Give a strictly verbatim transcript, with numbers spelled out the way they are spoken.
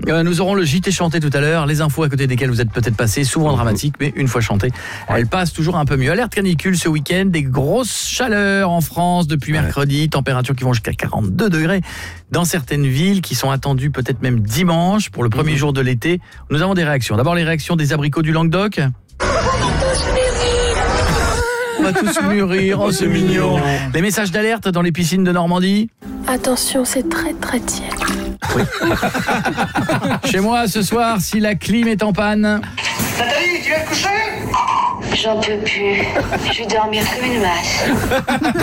Euh, nous aurons le J T chanté tout à l'heure, les infos à côté desquelles vous êtes peut-être passés, souvent dramatiques, mais une fois chantées, elles passent toujours un peu mieux. Alerte canicule ce week-end, des grosses chaleurs en France depuis mercredi, températures qui vont jusqu'à quarante-deux degrés dans certaines villes qui sont attendues peut-être même dimanche pour le premier mmh. jour de l'été. Nous avons des réactions. D'abord les réactions des abricots du Languedoc. On va tous mûrir, oh c'est mignon. Les messages d'alerte dans les piscines de Normandie. Attention, c'est très très tiède. Oui. Chez moi ce soir, si la clim est en panne. Nathalie, tu vas te coucher ? J'en peux plus. Je vais dormir comme une masse.